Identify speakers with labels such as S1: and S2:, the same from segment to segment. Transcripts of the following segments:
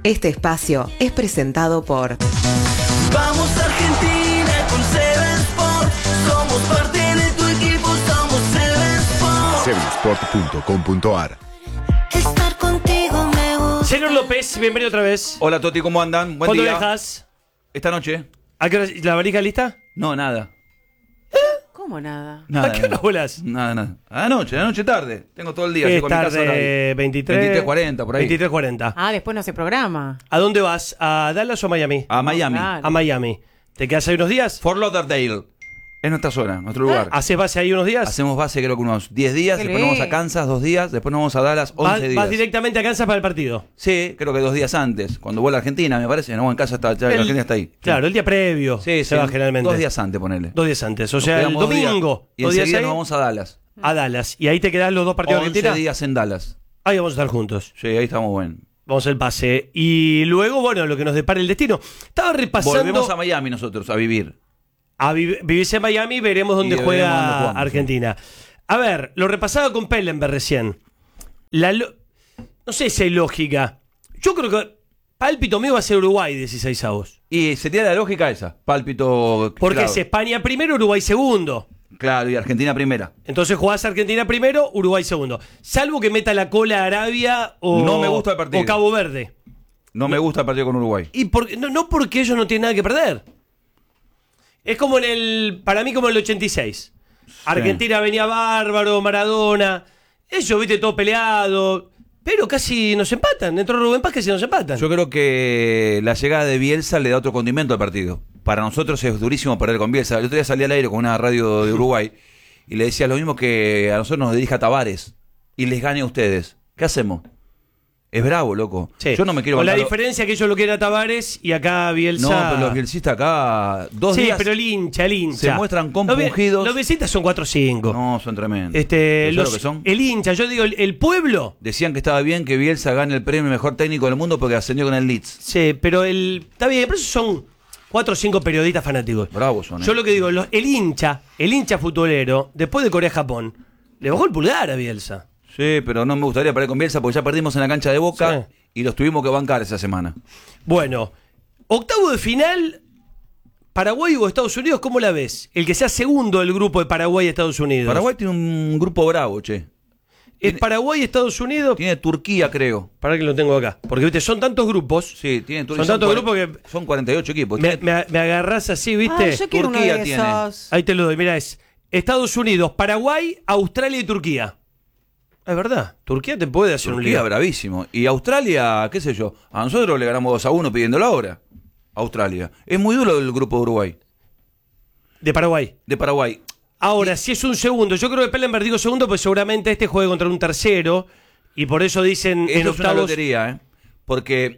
S1: Este espacio es presentado por...
S2: Vamos Argentina con Seven Sport. Somos parte de tu equipo, somos Seven Sport.
S3: Sevensport.com.ar.
S2: Estar contigo me gusta.
S4: Señor López, bienvenido otra vez.
S5: Hola Toti, ¿cómo andan? Buen
S4: ¿Cuándo
S5: día.
S4: viajas?
S5: Esta noche.
S4: ¿A qué hora? ¿La varija lista?
S5: No, nada.
S6: ¿Cómo nada?
S5: Nada,
S4: ¿A qué hora
S5: nada.
S4: volás?
S5: Nada. Anoche tarde. Tengo todo el día.
S4: Es
S5: llego a mi casa ahora
S4: tarde,
S5: ahí.
S4: 23...
S5: 23:40, por ahí.
S4: 23:40.
S6: Ah, después no se programa.
S4: ¿A dónde vas? ¿A Dallas o a Miami?
S5: A Miami.
S6: Claro.
S4: A Miami. ¿Te quedas ahí unos días?
S5: Fort Lauderdale. Es nuestra zona, nuestro lugar.
S4: ¿Haces base ahí unos días?
S5: Hacemos base creo que unos 10 días,
S6: Qué
S5: después nos vamos a
S6: lindo.
S5: Kansas 2 días, después nos vamos a Dallas 11 días.
S4: ¿Vas directamente a Kansas para el partido?
S5: Sí, creo que 2 días antes. Cuando vuelve a Argentina, me parece. No, en casa está, ya la Argentina está ahí.
S4: Claro, el día previo
S5: Sí,
S4: se va generalmente.
S5: 2 días antes, ponele.
S4: 2 días antes, o
S5: Nos
S4: sea, el
S5: quedamos 2 días,
S4: domingo.
S5: Y
S4: 2 días
S5: enseguida
S4: ahí,
S5: nos vamos a Dallas.
S4: a Dallas. Y ahí te quedan los dos partidos de
S5: 11
S4: Argentina.
S5: días en Dallas.
S4: Ahí vamos a estar juntos.
S5: Sí, ahí estamos buenos.
S4: Vamos al pase. Y luego, bueno, lo que nos depara el destino. Estaba repasando...
S5: Volvemos a Miami nosotros, a vivir.
S4: Vivirse en Miami, veremos dónde
S5: veremos
S4: juega
S5: dónde jugamos,
S4: Argentina. A ver, lo repasaba con Pellenberg recién. No sé si hay lógica. Yo creo que pálpito mío va a ser Uruguay 16avos.
S5: Y se tiene la lógica esa, pálpito.
S4: Porque
S5: claro,
S4: es España primero, Uruguay segundo.
S5: claro, y Argentina primera.
S4: Entonces jugás Argentina primero, Uruguay segundo. Salvo que meta la cola a Arabia o,
S5: No me gusta el partido.
S4: o Cabo Verde.
S5: No me gusta el partido con Uruguay.
S4: Y no porque ellos no tienen nada que perder. Es como para mí como en el 86. Argentina venía bárbaro, Maradona. Ellos, viste, todo peleado. Pero casi nos empatan. Dentro de Rubén Paz casi nos empatan.
S5: Yo creo que la llegada de Bielsa le da otro condimento al partido. Para nosotros es durísimo perder con Bielsa. El otro día salí al aire con una radio de Uruguay y le decía lo mismo que a nosotros nos dirija Tavares y les gane a ustedes. ¿Qué hacemos? Es bravo, loco.
S4: Sí.
S5: Yo no me quiero
S4: Con la
S5: bancar-
S4: diferencia que ellos lo quieren a Tavares y acá Bielsa...
S5: No, pero los bielsistas acá 2
S4: Sí,
S5: días
S4: pero el hincha.
S5: se muestran compungidos.
S4: Los bielsistas son 4 o 5.
S5: No, son tremendos.
S4: los,
S5: ¿Sabes lo que son?
S4: El hincha, yo digo, el pueblo...
S5: Decían que estaba bien que Bielsa gane el premio mejor técnico del mundo porque ascendió con el Leeds.
S4: Sí, pero está bien, pero esos son 4 o 5 periodistas fanáticos.
S5: Bravos son,
S4: Yo lo que digo, el hincha futbolero, después de Corea-Japón, le bajó el pulgar a Bielsa.
S5: Sí, pero no me gustaría perder con Bielsa porque ya perdimos en la cancha de Boca
S4: Sí.
S5: y los tuvimos que bancar esa semana.
S4: Bueno, octavo de final, Paraguay o Estados Unidos, ¿cómo la ves? El que sea segundo del grupo de Paraguay y Estados Unidos.
S5: Paraguay tiene un grupo bravo, che.
S4: ¿Es Paraguay y Estados Unidos?
S5: Tiene Turquía, creo.
S4: Para que lo tengo acá. Porque, viste, son tantos grupos.
S5: Sí, tiene
S4: Son tantos grupos que
S5: son 48 equipos.
S4: me agarrás así, ¿viste?
S6: Ah, yo quiero uno
S5: Turquía
S6: de
S5: tiene.
S6: esos.
S4: Ahí te lo doy, mira, es Estados Unidos, Paraguay, Australia y Turquía. Es verdad, Turquía te puede hacer un
S5: Turquía
S4: lío.
S5: bravísimo. Y Australia, qué sé yo, a nosotros le ganamos 2-1 pidiéndolo ahora. Australia. Es muy duro el grupo de Uruguay.
S4: De Paraguay.
S5: De Paraguay.
S4: Ahora, si es un segundo, yo creo que Pellenberg digo segundo, pues seguramente este juegue contra un tercero. Y por eso dicen en
S5: Esto es una
S4: octavos.
S5: lotería, ¿eh? Porque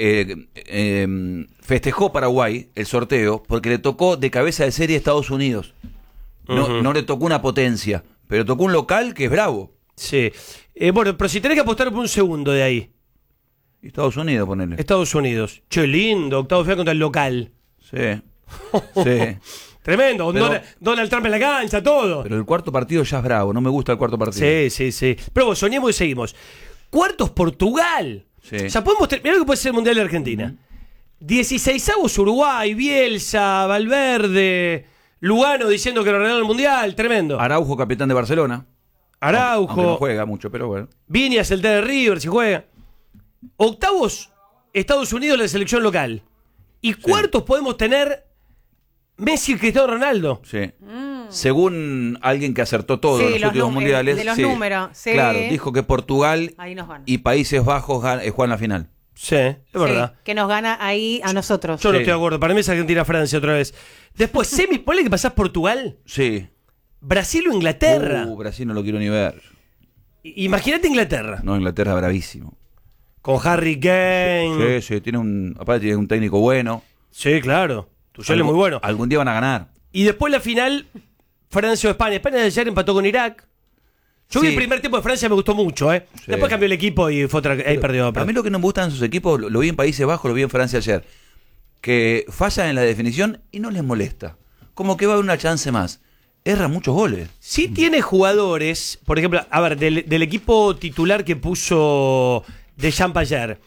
S5: festejó Paraguay el sorteo porque le tocó de cabeza de serie Estados Unidos. No le tocó una potencia, pero tocó un local que es bravo.
S4: Sí. Bueno, pero si tenés que apostar por un segundo de ahí.
S5: Estados Unidos, ponele.
S4: Estados Unidos. Che, lindo, octavo de final contra el local.
S5: Sí. Sí.
S4: Tremendo, con
S5: Pero-
S4: Donald Trump en la cancha, todo.
S5: Pero el cuarto partido ya es bravo. No me gusta el cuarto partido.
S4: Sí. Pero bueno, soñemos y seguimos. Cuartos Portugal.
S5: Sí.
S4: O sea, podemos mirá lo que puede ser el Mundial de Argentina. 16avos Uruguay, Bielsa, Valverde, Lugano diciendo que lo regalaron el Mundial, tremendo.
S5: Araujo, capitán de Barcelona.
S4: Araujo,
S5: Aunque no juega mucho, pero bueno.
S4: Viñas, el T de River, si juega. Octavos, Estados Unidos, la selección local. Y cuartos podemos tener Messi y Cristiano Ronaldo.
S5: Sí. Según alguien que acertó todo
S6: Sí,
S5: en los
S6: los
S5: últimos mundiales.
S6: de los
S5: sí.
S6: números, sí.
S5: Claro, dijo que Portugal
S6: Ahí nos gana.
S5: y Países Bajos juegan la final.
S4: Sí, es verdad.
S6: Sí, que nos gana ahí a nosotros.
S4: Yo no
S5: Sí.
S4: estoy de acuerdo. Para mí es Argentina-Francia otra vez. Después, semis, ponle que pasás Portugal,
S5: Sí.
S4: Brasil o Inglaterra.
S5: Brasil no lo quiero ni ver.
S4: Imagínate Inglaterra.
S5: No, Inglaterra bravísimo.
S4: Con Harry Kane.
S5: Sí, aparte tiene un técnico bueno.
S4: Sí, claro. Tuchel es muy bueno.
S5: Algún día van a ganar.
S4: Y después la final, Francia o España. España de ayer empató con Irak. Yo vi
S5: Sí.
S4: el primer tiempo de Francia, me gustó mucho, ¿eh?
S5: Sí.
S4: Después cambió el equipo y fue ahí perdió.
S5: A mí lo que no me gustan en sus equipos, lo vi en Países Bajos, lo vi en Francia ayer, que fallan en la definición y no les molesta. Como que va a haber una chance más. Erra muchos goles.
S4: Sí tiene jugadores, por ejemplo, a ver, del equipo titular que puso Deschamps ayer,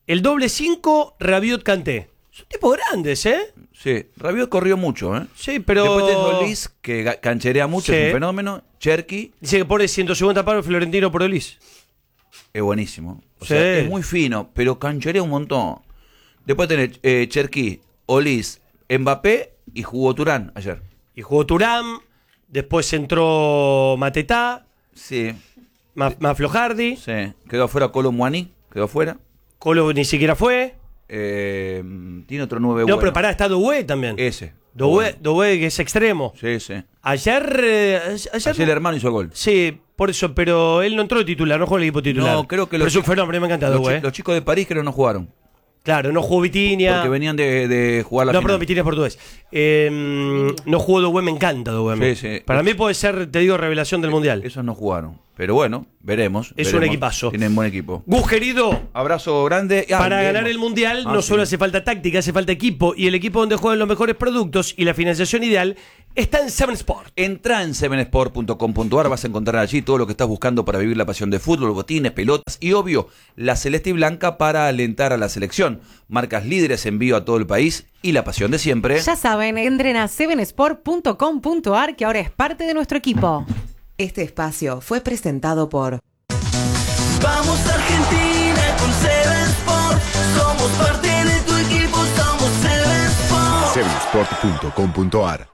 S4: El doble 5, Rabiot, Kanté. Son tipos grandes, ¿eh?
S5: Sí, Rabiot corrió mucho, ¿eh?
S4: Sí, pero...
S5: Después tenés Olís, que cancherea mucho,
S4: Sí.
S5: es un fenómeno. Cherky
S4: Dice que pone 150 palos Florentino por Olís.
S5: es buenísimo. O
S4: Sí.
S5: sea, es muy fino, pero cancherea un montón. Después tenés Cherky, Olís, Mbappé y jugó Turán ayer.
S4: Y jugó Thuram, después entró Matetá,
S5: Sí,
S4: Maflojardi,
S5: sí. Quedó afuera Colo Muani, quedó afuera.
S4: Colo ni siquiera fue.
S5: Tiene otro 9
S4: No, pero pará, está Doué también.
S5: Ese.
S4: Doué, que es extremo.
S5: Sí, sí.
S4: Ayer
S5: Ayer el hermano hizo gol.
S4: Sí, por eso, pero él no entró de titular, no jugó el equipo titular.
S5: No, creo que
S4: pero
S5: los
S4: es un
S5: chicos-
S4: fenómeno, me encanta
S5: Los,
S4: Doué.
S5: los chicos de París creo que no jugaron.
S4: Claro, no jugó Vitinha.
S5: Porque venían de jugar la
S4: No,
S5: final.
S4: perdón, Vitinha es portugués. No jugó Doué, me encanta Doué.
S5: Sí, sí.
S4: Para mí puede ser, te digo, revelación del Mundial.
S5: Esos no jugaron. Pero bueno, veremos.
S4: Es un
S5: veremos.
S4: equipazo.
S5: Tienen buen equipo.
S4: Gus, querido,
S5: Abrazo grande.
S4: para
S5: veremos.
S4: ganar el Mundial
S5: Ah,
S4: no
S5: sí.
S4: solo hace falta táctica, hace falta equipo. Y el equipo donde juegan los mejores productos y la financiación ideal está en 7sport.
S5: Entrá en 7sport.com.ar, vas a encontrar allí todo lo que estás buscando para vivir la pasión de fútbol, botines, pelotas y obvio, la celeste y blanca para alentar a la selección. Marcas líderes, envío a todo el país y la pasión de siempre.
S6: Ya saben, entren a 7sport.com.ar que ahora es parte de nuestro equipo.
S1: Este espacio fue presentado por
S2: Vamos Argentina con 7sport. Somos parte de tu equipo, somos 7sport.
S3: 7sport.com.ar.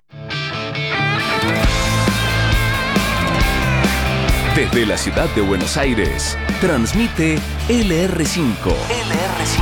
S7: Desde la ciudad de Buenos Aires, transmite LR5. LR5.